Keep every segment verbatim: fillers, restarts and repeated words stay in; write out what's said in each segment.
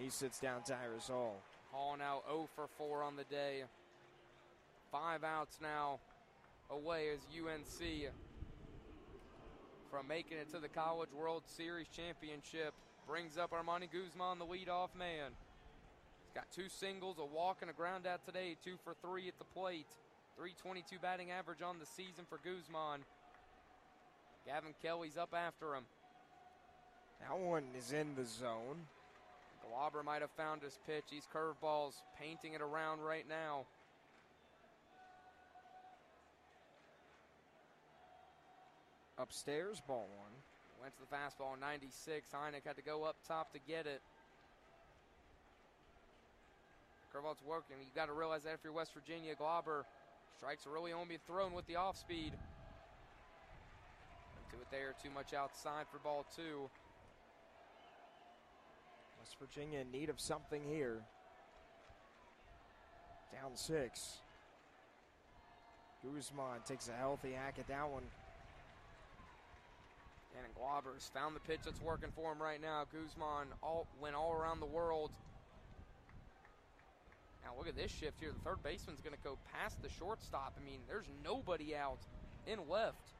He sits down Tyrus Hall. Hall now oh for four on the day. Five outs now away as U N C from making it to the College World Series Championship. Brings up Armani Guzman, the leadoff man. He's got two singles, a walk, and a ground out today. Two for three at the plate. three twenty-two batting average on the season for Guzman. Gavin Kelly's up after him. That one is in the zone. Glauber might have found his pitch. These curveballs painting it around right now. Upstairs, ball one. Went to the fastball, ninety-six. Heineck had to go up top to get it. Curveball's working. You got to realize that if you're West Virginia, Glauber strikes are really only being thrown with the off speed. To it there, too much outside for ball two. West Virginia in need of something here. Down six. Guzman takes a healthy hack at that one. And Glauber's found the pitch that's working for him right now. Guzman all, went all around the world. Now look at this shift here. The third baseman's going to go past the shortstop. I mean, there's nobody out in left.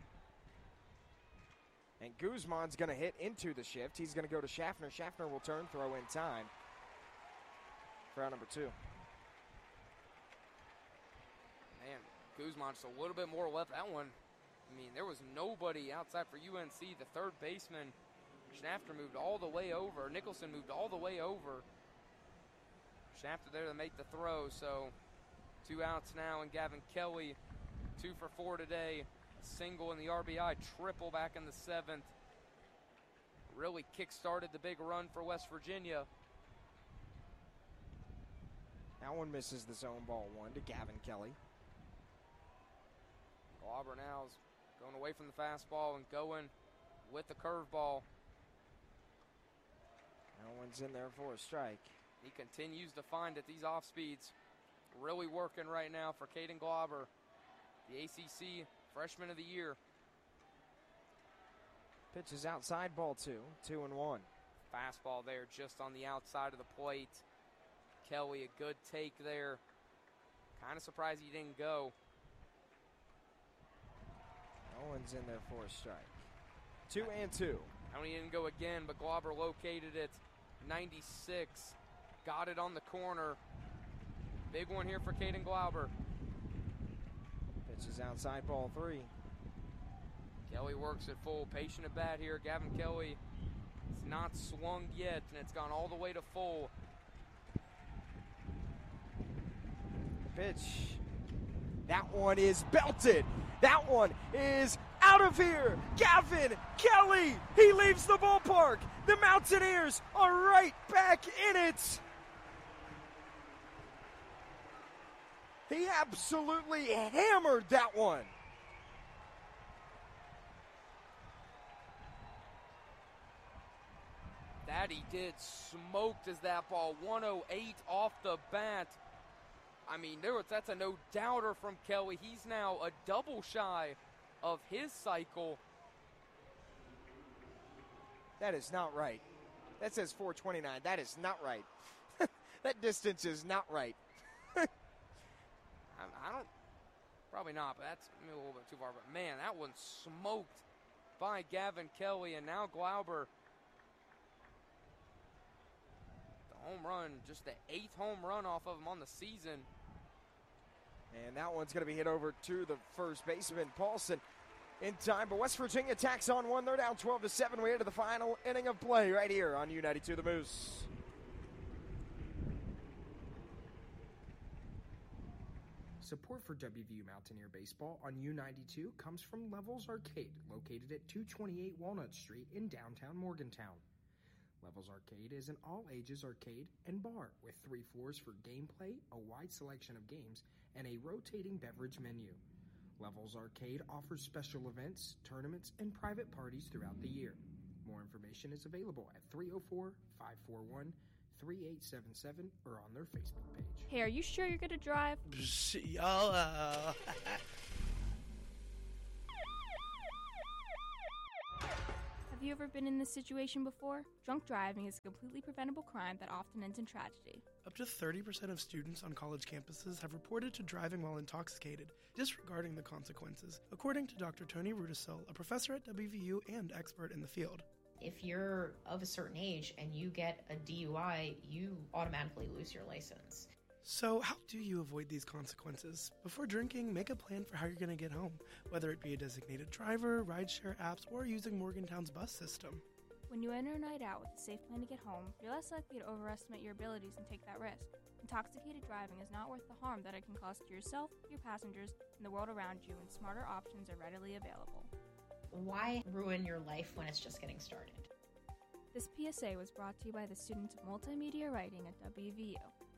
And Guzman's going to hit into the shift. He's going to go to Schaffner. Schaffner will turn, throw in time for out number two. Man, Guzman just a little bit more left. That one, I mean, there was nobody outside for U N C. The third baseman, Schaffner, moved all the way over. Nicholson moved all the way over. Schaffner there to make the throw. So two outs now, and Gavin Kelly, two for four today. Single in the R B I, triple back in the seventh. Really kick-started the big run for West Virginia. That one misses the zone, ball one to Gavin Kelly. Glauber now is going away from the fastball and going with the curveball. That one's in there for a strike. He continues to find it. These off speeds really working right now for Caden Glauber, the A C C Freshman of the Year. Pitch is outside, ball two, two and one. Fastball there just on the outside of the plate. Kelly, a good take there. Kind of surprised he didn't go. No one's in there for a strike. Two and two. I don't he didn't go again, but Glauber located it. ninety-six. Got it on the corner. Big one here for Caden Glauber. Pitch is outside, ball three. Kelly works it full. Patient at bat here. Gavin Kelly. It's not swung yet, and it's gone all the way to full. Pitch. That one is belted. That one is out of here. Gavin Kelly. He leaves the ballpark. The Mountaineers are right back in it. He absolutely hammered that one. That he did. Smoked as that ball. one oh eight off the bat. I mean, there was, that's a no-doubter from Kelly. He's now a double shy of his cycle. That is not right. That says four twenty-nine. That is not right. That distance is not right. I don't, probably not, but that's maybe a little bit too far. But, man, that one smoked by Gavin Kelly, and now Glauber. The home run, just the eighth home run off of him on the season. And that one's going to be hit over to the first baseman, Paulson, in time. But West Virginia tacks on one. They're down twelve to seven. We're into the final inning of play right here on U ninety-two The Moose. Support for W V U Mountaineer Baseball on U ninety-two comes from Levels Arcade, located at two twenty-eight Walnut Street in downtown Morgantown. Levels Arcade is an all-ages arcade and bar with three floors for gameplay, a wide selection of games, and a rotating beverage menu. Levels Arcade offers special events, tournaments, and private parties throughout the year. More information is available at three oh four, five four one, three eight seven seven or on their Facebook page. Hey, are you sure you're going to drive? YOLO. Have Have you ever been in this situation before? Drunk driving is a completely preventable crime that often ends in tragedy. Up to thirty percent of students on college campuses have reported to driving while intoxicated, disregarding the consequences, according to Doctor Tony Rudisill, a professor at W V U and expert in the field. If you're of a certain age and you get a D U I, you automatically lose your license. So how do you avoid these consequences? Before drinking, make a plan for how you're going to get home, whether it be a designated driver, rideshare apps, or using Morgantown's bus system. When you enter a night out with a safe plan to get home, you're less likely to overestimate your abilities and take that risk. Intoxicated driving is not worth the harm that it can cause to yourself, your passengers, and the world around you, and smarter options are readily available. Why ruin your life when it's just getting started? This P S A was brought to you by the students of multimedia writing at W V U.